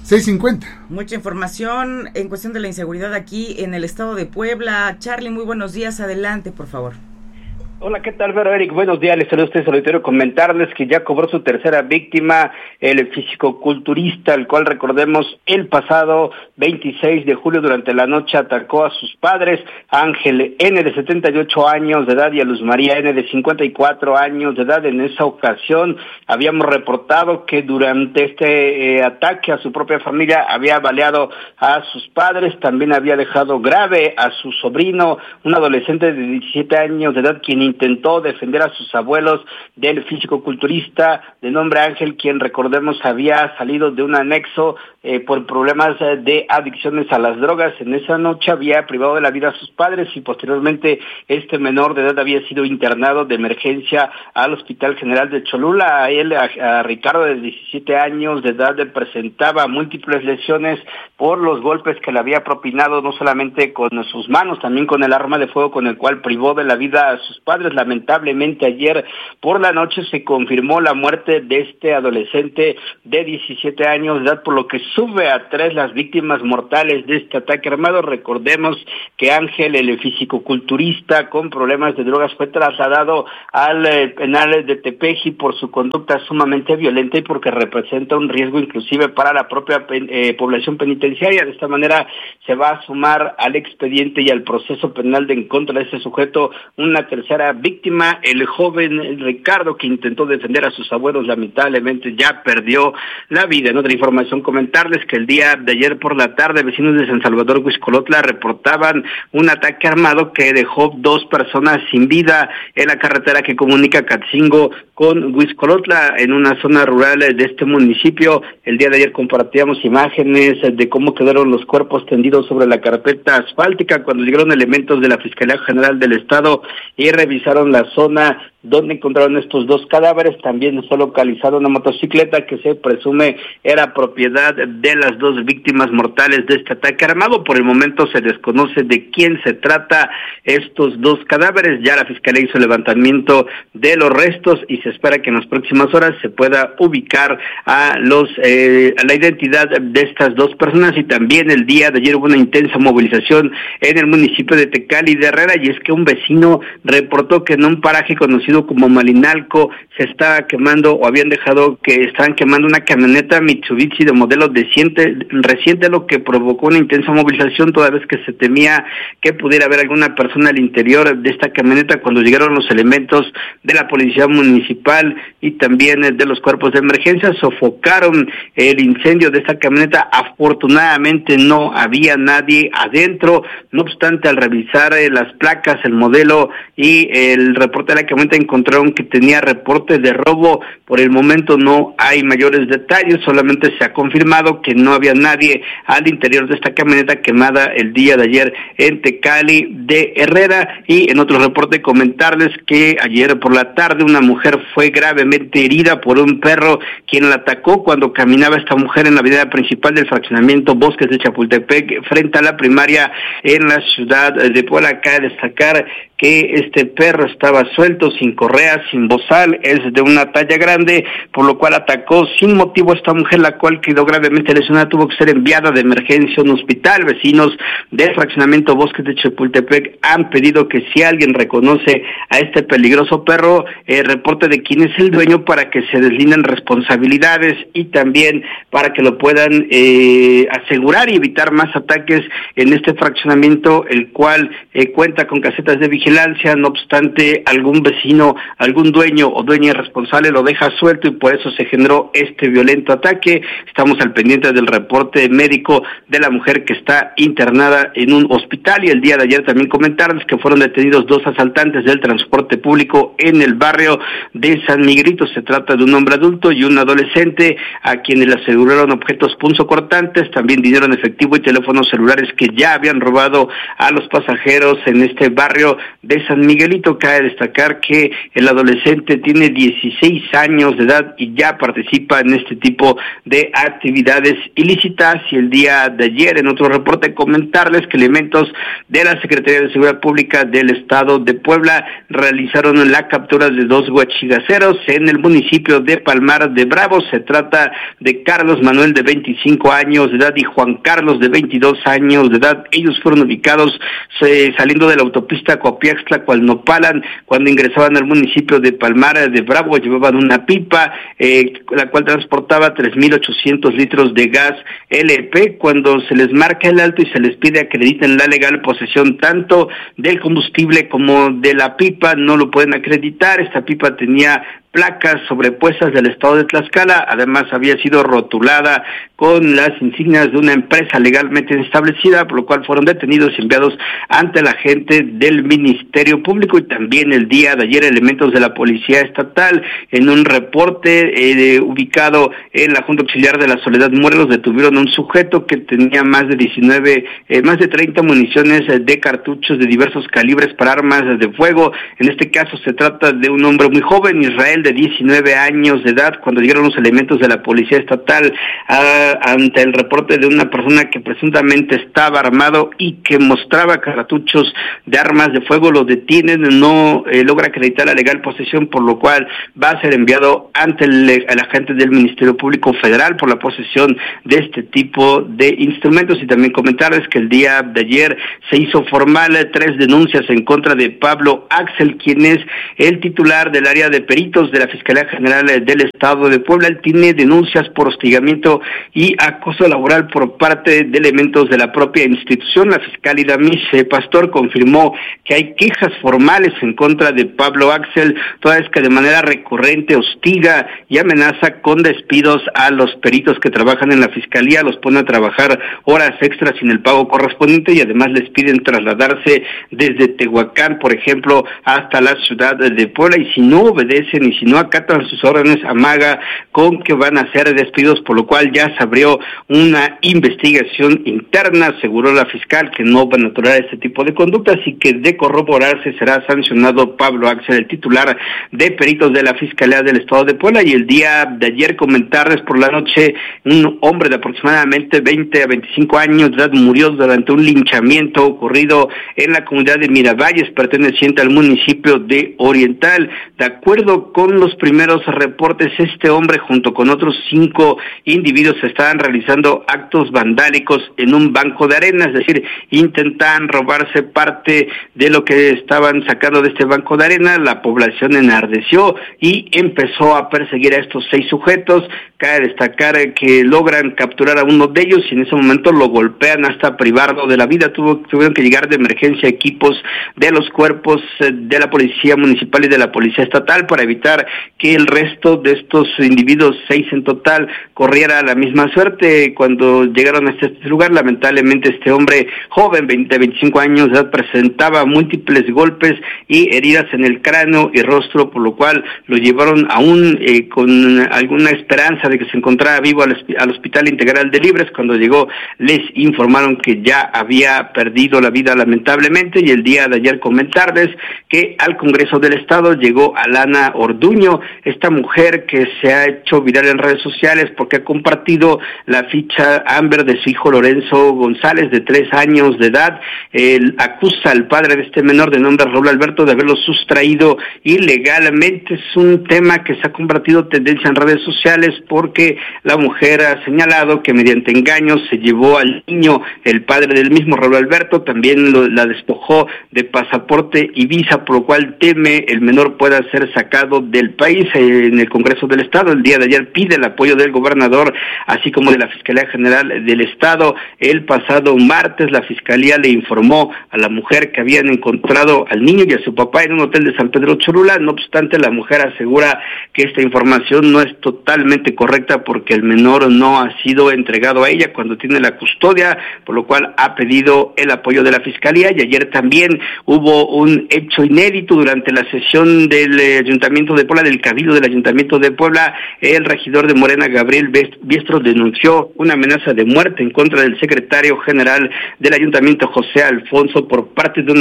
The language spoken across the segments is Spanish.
6:50. Mucha información en cuestión de la inseguridad aquí en el estado de Puebla. Charlie, muy buenos días, adelante, por favor. Hola, ¿qué tal, Vero? Eric, buenos días, les saludo a ustedes, solitario, comentarles que ya cobró su tercera víctima, el fisicoculturista, el cual, recordemos, el pasado 26 de julio durante la noche atacó a sus padres, Ángel N. de 78 años de edad y a Luz María N. de 54 años de edad. En esa ocasión habíamos reportado que durante este ataque a su propia familia había baleado a sus padres, también había dejado grave a su sobrino, un adolescente de 17 años de edad, quien intentó defender a sus abuelos del fisicoculturista de nombre Ángel, quien, recordemos, había salido de un anexo por problemas de adicciones a las drogas. En esa noche había privado de la vida a sus padres y posteriormente este menor de edad había sido internado de emergencia al Hospital General de Cholula. A Ricardo, de 17 años de edad, le presentaba múltiples lesiones por los golpes que le había propinado, no solamente con sus manos, también con el arma de fuego con el cual privó de la vida a sus padres. Lamentablemente ayer por la noche se confirmó la muerte de este adolescente de 17 años de edad, por lo que sube a 3 las víctimas mortales de este ataque armado. Recordemos que Ángel, el fisicoculturista con problemas de drogas, fue trasladado al penal de Tepeji por su conducta sumamente violenta y porque representa un riesgo inclusive para la propia población penitenciaria. De esta manera se va a sumar al expediente y al proceso penal en contra de este sujeto una tercera víctima, el joven Ricardo, que intentó defender a sus abuelos. Lamentablemente ya perdió la vida. En otra información, comentarles que el día de ayer por la tarde, vecinos de San Salvador, Huixcolotla, reportaban un ataque armado que dejó 2 personas sin vida en la carretera que comunica Catzingo con Huixcolotla, en una zona rural de este municipio. El día de ayer compartíamos imágenes de cómo quedaron los cuerpos tendidos sobre la carpeta asfáltica cuando llegaron elementos de la Fiscalía General del Estado y revisaron la zona donde encontraron estos 2 cadáveres. También fue localizada una motocicleta que se presume era propiedad de las 2 víctimas mortales de este ataque armado. Por el momento se desconoce de quién se trata estos 2 cadáveres. Ya la Fiscalía hizo el levantamiento de los restos y se espera que en las próximas horas se pueda ubicar a la identidad de estas 2 personas. Y también el día de ayer hubo una intensa movilización en el municipio de Tecali de Herrera, y es que un vecino reportó que en un paraje conocido como Malinalco se estaba quemando, o habían dejado que estaban quemando una camioneta Mitsubishi de modelo reciente, lo que provocó una intensa movilización, toda vez que se temía que pudiera haber alguna persona al interior de esta camioneta. Cuando llegaron los elementos de la policía municipal y también de los cuerpos de emergencia, sofocaron el incendio de esta camioneta. Afortunadamente no había nadie adentro. No obstante, al revisar las placas, el modelo y el reporte de la camioneta, encontraron que tenía reporte de robo. Por el momento no hay mayores detalles, solamente se ha confirmado que no había nadie al interior de esta camioneta quemada el día de ayer en Tecali de Herrera. Y en otro reporte, comentarles que ayer por la tarde una mujer fue gravemente herida por un perro quien la atacó cuando caminaba esta mujer en la avenida principal del fraccionamiento Bosques de Chapultepec frente a la primaria en la ciudad de Puebla. Cabe destacar que este perro estaba suelto, sin correa, sin bozal, es de una talla grande, por lo cual atacó sin motivo a esta mujer, la cual quedó gravemente lesionada, tuvo que ser enviada de emergencia a un hospital. Vecinos del fraccionamiento Bosques de Chapultepec han pedido que si alguien reconoce a este peligroso perro, reporte de quién es el dueño para que se deslinden responsabilidades y también para que lo puedan asegurar y evitar más ataques en este fraccionamiento, el cual cuenta con casetas de vigilancia. No obstante, algún vecino, algún dueño o dueña responsable lo deja suelto y por eso se generó este violento ataque. Estamos al pendiente del reporte médico de la mujer que está internada en un hospital. Y el día de ayer también comentarles que fueron detenidos 2 asaltantes del transporte público en el barrio de San Miguelito. Se trata de un hombre adulto y un adolescente a quienes le aseguraron objetos punzocortantes, también dinero en efectivo y teléfonos celulares que ya habían robado a los pasajeros en este barrio de San Miguelito. Cabe destacar que el adolescente tiene 16 años de edad y ya participa en este tipo de actividades ilícitas. Y el día de ayer, en otro reporte, comentarles que elementos de la Secretaría de Seguridad Pública del Estado de Puebla realizaron la captura de 2 huachigaceros en el municipio de Palmar de Bravo. Se trata de Carlos Manuel, de 25 años de edad, y Juan Carlos, de 22 años de edad. Ellos fueron ubicados saliendo de la autopista Coapiaxtla-Cualnopalan cuando ingresaban al municipio de Palmar de Bravo. Llevaban una pipa, la cual transportaba 3,800 litros de gas LP. Cuando se les marca el alto y se les pide acrediten la legal posesión tanto del combustible como de la pipa, no lo pueden acreditar. Esta pipa tenía placas sobrepuestas del estado de Tlaxcala, además había sido rotulada con las insignias de una empresa legalmente establecida, por lo cual fueron detenidos y enviados ante la gente del Ministerio Público. Y también el día de ayer elementos de la Policía Estatal, en un reporte ubicado en la Junta Auxiliar de la Soledad Morelos, detuvieron a un sujeto que tenía más de 30 municiones de cartuchos de diversos calibres para armas de fuego. En este caso se trata de un hombre muy joven, Israel, de 19 años de edad. Cuando llegaron los elementos de la Policía Estatal ante el reporte de una persona que presuntamente estaba armado y que mostraba cartuchos de armas de fuego, lo detienen, no logra acreditar la legal posesión, por lo cual va a ser enviado ante el agente del Ministerio Público Federal por la posesión de este tipo de instrumentos. Y también comentarles que el día de ayer se hizo formal 3 denuncias en contra de Pablo Axel, quien es el titular del área de peritos de la Fiscalía General del Estado de Puebla. Él tiene denuncias por hostigamiento y acoso laboral por parte de elementos de la propia institución. La fiscal Idamis Pastor confirmó que hay quejas formales en contra de Pablo Axel, toda vez que de manera recurrente hostiga y amenaza con despidos a los peritos que trabajan en la Fiscalía, los pone a trabajar horas extras sin el pago correspondiente y además les piden trasladarse desde Tehuacán, por ejemplo, hasta la ciudad de Puebla, y si no obedecen y si no acatan sus órdenes, amaga con que van a ser despidos, por lo cual ya se abrió una investigación interna. Aseguró la fiscal que no van a tolerar este tipo de conductas y que de corroborarse será sancionado Pablo Axel, el titular de peritos de la Fiscalía del Estado de Puebla. Y el día de ayer, comentarles por la noche, un hombre de aproximadamente 20 a 25 años de edad murió durante un linchamiento ocurrido en la comunidad de Miravalles, perteneciente al municipio de Oriental. De acuerdo con los primeros reportes, este hombre junto con otros 5 individuos estaban realizando actos vandálicos en un banco de arena, es decir, intentan robarse parte de lo que estaban sacando de este banco de arena. La población enardeció y empezó a perseguir a estos 6 sujetos. Cabe destacar que logran capturar a uno de ellos y en ese momento lo golpean hasta privarlo de la vida. Tuvieron que llegar de emergencia equipos de los cuerpos de la Policía Municipal y de la Policía Estatal para evitar que el resto de estos individuos, 6 en total, corriera la misma suerte. Cuando llegaron a este lugar, lamentablemente este hombre joven de 25 años de edad presentaba múltiples golpes y heridas en el cráneo y rostro, por lo cual lo llevaron aún con alguna esperanza de que se encontrara vivo al Hospital Integral de Libres. Cuando llegó les informaron que ya había perdido la vida lamentablemente. Y el día de ayer comentarles que al Congreso del Estado llegó Alana Orduño, esta mujer que se ha hecho viral en redes sociales porque ha compartido la ficha Amber de su hijo Lorenzo González, de 3 años de edad. Él acusa al padre de este menor, de nombre Raúl Alberto, de haberlo sustraído ilegalmente. Es un tema que se ha convertido tendencia en redes sociales porque la mujer ha señalado que mediante engaños se llevó al niño. El padre del mismo, Raúl Alberto, también la despojó de pasaporte y visa, por lo cual teme el menor pueda ser sacado del país. En el Congreso del Estado el día de ayer pide el apoyo del gobernador, así como de la Fiscalía General del Estado. El pasado martes la Fiscalía le informó a la mujer que habían encontrado al niño y a su papá en un hotel de San Pedro Cholula. No obstante, la mujer asegura que esta información no es totalmente correcta porque el menor no ha sido entregado a ella cuando tiene la custodia, por lo cual ha pedido el apoyo de la Fiscalía. Y ayer también hubo un hecho inédito durante la sesión del Ayuntamiento de Puebla, del Cabildo del Ayuntamiento de Puebla. El regidor de Morena, Gabriel Biestro, denunció una amenaza de muerte en contra del secretario general del Ayuntamiento, José Alfonso, por parte de una regidora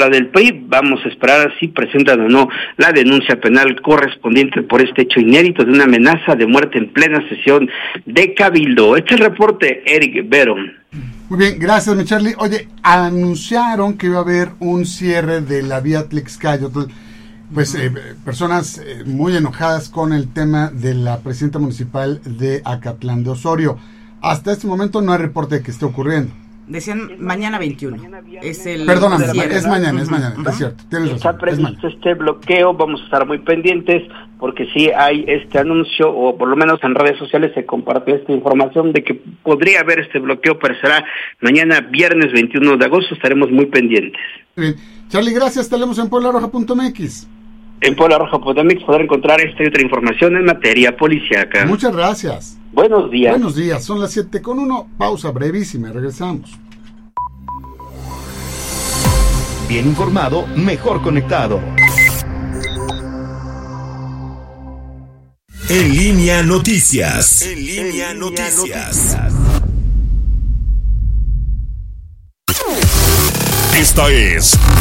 coordinadora del PRI. Vamos a esperar si presentan o no la denuncia penal correspondiente por este hecho inédito de una amenaza de muerte en plena sesión de Cabildo. Este es el reporte, Eric Vero. Muy bien, gracias, mi Charlie. Oye, anunciaron que iba a haber un cierre de la vía Tlaxcayotl. Pues personas muy enojadas con el tema de la presidenta municipal de Acatlán de Osorio. Hasta este momento no hay reporte de que esté ocurriendo. Decían mañana 21. Perdóname, es mañana, es cierto. Tienes razón. Está previsto este bloqueo, vamos a estar muy pendientes porque sí hay este anuncio, o por lo menos en redes sociales se comparte esta información de que podría haber este bloqueo, pero será mañana viernes 21 de agosto, estaremos muy pendientes. Bien. Charlie, gracias, te leemos en pueblaroja.mx. En pueblaroja.mx podrán encontrar esta y otra información en materia policíaca. Muchas gracias. Buenos días. Buenos días, son las 7:01, pausa brevísima, regresamos. Bien informado, mejor conectado. En línea noticias. En línea noticias. Esta es